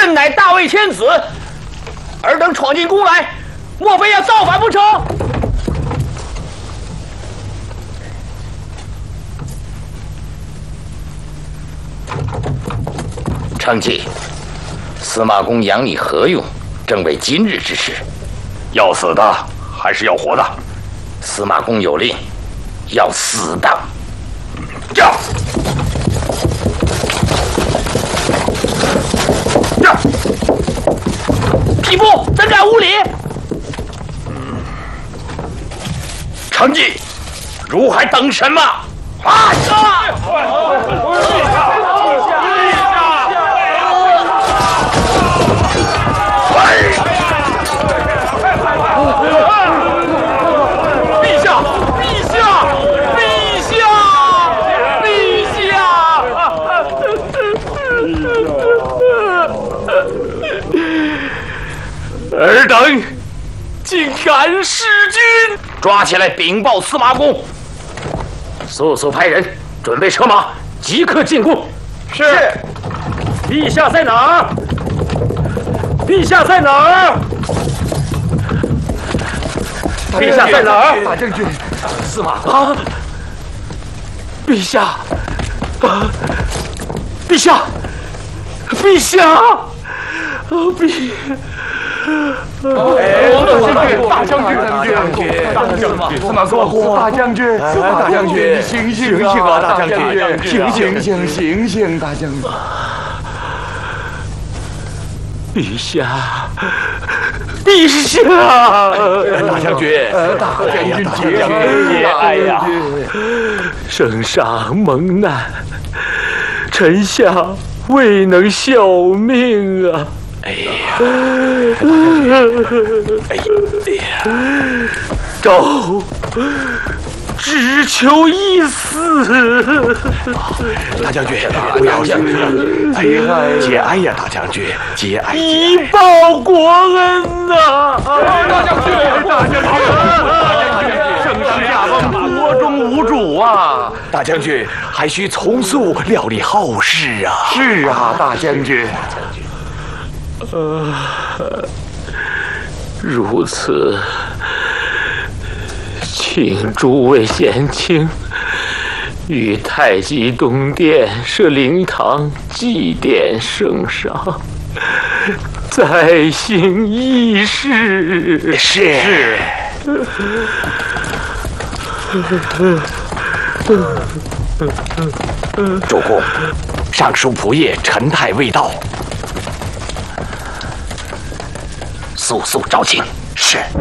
朕乃大魏天子，尔等闯进宫来，莫非要造反不成？ 承继，司马公养你何用？正为今日之事。 要死的还是要活的？ 司马公有令，要死的。 驾！驾！ 匹夫，怎敢无礼？ 承继，汝还等什么？啊！尔等竟敢弑君！ 抓起来禀报司马公。 速速派人准备车马，即刻进宫。 是。 陛下在哪儿？陛下在哪儿？陛下在哪儿？ 大将军， 司马啊！陛下啊！陛下！陛下！陛。 大将军，司马公，大将军，你醒醒啊！大将军，醒醒，大将军。 陛下，陛下！ 大将军，哎呀！ 圣上蒙难，臣下未能效命啊！ 哎呀！ 朕只求一死。 大将军，不要紧，节哀呀，大将军，节哀。 以报国恩呐！ 大将军，圣上驾崩，国中无主啊！大将军还需从速料理后事啊！是啊，大将军。 如此，请诸位贤卿于太极东殿设灵堂祭奠圣上，再行议事。 是。主公，尚书仆射陈泰未到。 速速召请。 是。